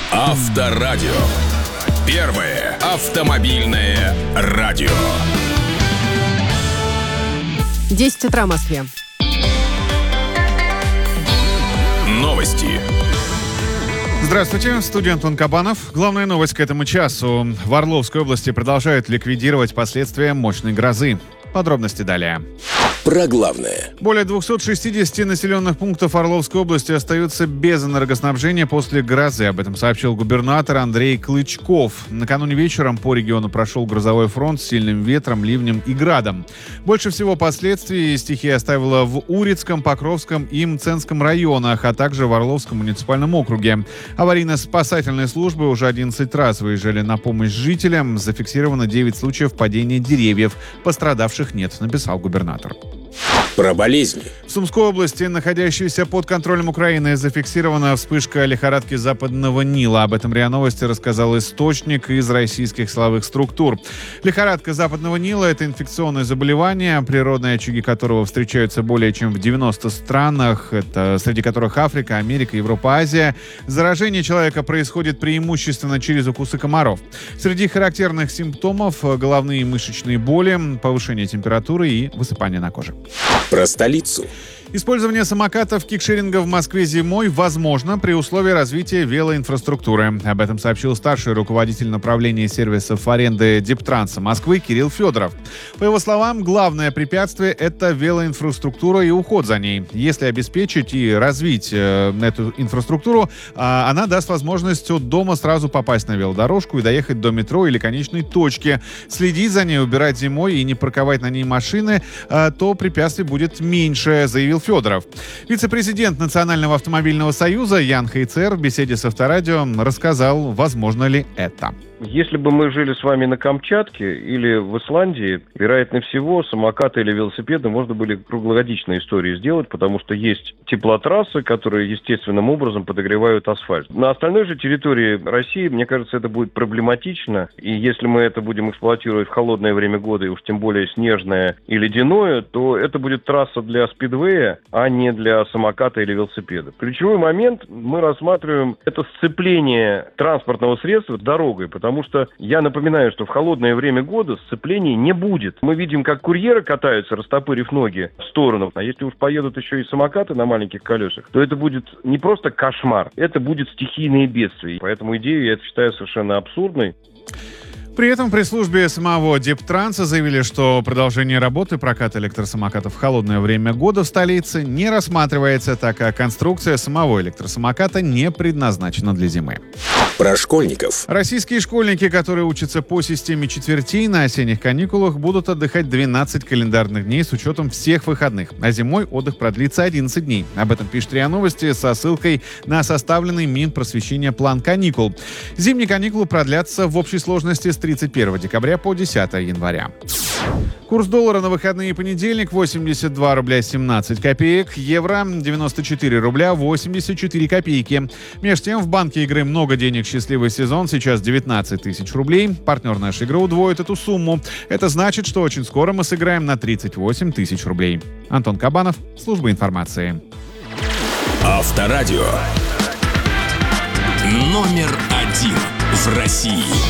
Авторадио. Первое автомобильное радио. 10 утра в Москве. Новости. Здравствуйте, в студии Антон Кабанов. Главная новость к этому часу. В Орловской области продолжают ликвидировать последствия мощной грозы. Подробности далее. Про главное. Более 260 населенных пунктов Орловской области остаются без энергоснабжения после грозы. Об этом сообщил губернатор Андрей Клычков. Накануне вечером по региону прошел грозовой фронт с сильным ветром, ливнем и градом. Больше всего последствий стихия оставила в Урицком, Покровском и Мценском районах, а также в Орловском муниципальном округе. Аварийно-спасательные службы уже 11 раз выезжали на помощь жителям. Зафиксировано 9 случаев падения деревьев. Пострадавших нет, написал губернатор. Про болезни. В Сумской области, находящейся под контролем Украины, зафиксирована вспышка лихорадки Западного Нила. Об этом РИА Новости рассказал источник из российских силовых структур. Лихорадка Западного Нила – это инфекционное заболевание, природные очаги которого встречаются более чем в 90 странах, это среди которых Африка, Америка, Европа, Азия. Заражение человека происходит преимущественно через укусы комаров. Среди характерных симптомов – головные и мышечные боли, повышение температуры и высыпание на коже. Про столицу. Использование самокатов кикшеринга в Москве зимой возможно при условии развития велоинфраструктуры. Об этом сообщил старший руководитель направления сервисов аренды Диптранса Москвы Кирилл Федоров. По его словам, главное препятствие – это велоинфраструктура и уход за ней. Если обеспечить и развить эту инфраструктуру, она даст возможность от дома сразу попасть на велодорожку и доехать до метро или конечной точки. Следить за ней, убирать зимой и не парковать на ней машины, то препятствий будет меньше, заявил Федоров. Вице-президент Национального автомобильного союза Ян Хайцер в беседе с Авторадио рассказал, возможно ли это. Если бы мы жили с вами на Камчатке или в Исландии, вероятно всего, самокаты или велосипеды можно были круглогодичной историей сделать, потому что есть теплотрассы, которые естественным образом подогревают асфальт. На остальной же территории России, мне кажется, это будет проблематично, и если мы это будем эксплуатировать в холодное время года, и уж тем более снежное и ледяное, то это будет трасса для спидвея, а не для самоката или велосипеда. Ключевой момент мы рассматриваем это сцепление транспортного средства с дорогой, потому что я напоминаю, что в холодное время года сцеплений не будет. Мы видим, как курьеры катаются, растопырив ноги в сторону. А если уж поедут еще и самокаты на маленьких колесах, то это будет не просто кошмар, это будет стихийное бедствие. Поэтому идею я считаю совершенно абсурдной. При этом в пресс-службе самого Диптранса заявили, что продолжение работы проката электросамокатов в холодное время года в столице не рассматривается, так как конструкция самого электросамоката не предназначена для зимы. Про школьников. Российские школьники, которые учатся по системе четвертей, на осенних каникулах будут отдыхать 12 календарных дней с учетом всех выходных, а зимой отдых продлится 11 дней. Об этом пишет РИА Новости со ссылкой на составленный Минпросвещения план каникул. Зимние каникулы продлятся в общей сложности с 31 декабря по 10 января. Курс доллара на выходные и понедельник 82 рубля 17 копеек, евро 94 рубля 84 копейки. Между тем в банке игры «Много денег. Счастливый сезон» сейчас 19 тысяч рублей. Партнер нашей игры удвоит эту сумму. Это значит, что очень скоро мы сыграем на 38 тысяч рублей. Антон Кабанов, служба информации. Авторадио. Номер 1 в России.